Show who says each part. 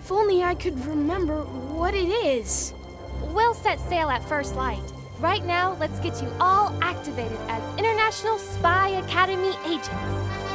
Speaker 1: If only I could remember what it is.
Speaker 2: We'll set sail at first light. Right now, let's get you all activated as International Spy Academy agents.